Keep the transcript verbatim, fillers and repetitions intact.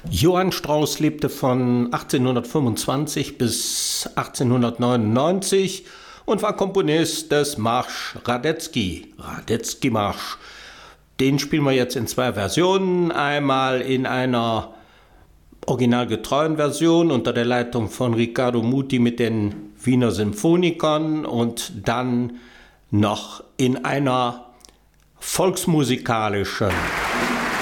Johann Strauss lebte von achtzehnhundertfünfundzwanzig bis achtzehnhundertneunundneunzig und war Komponist des Marsch Radetzky, Radetzky-Marsch. Den spielen wir jetzt in zwei Versionen, einmal in einer originalgetreuen Version unter der Leitung von Riccardo Muti mit den Wiener Symphonikern und dann noch in einer volksmusikalischen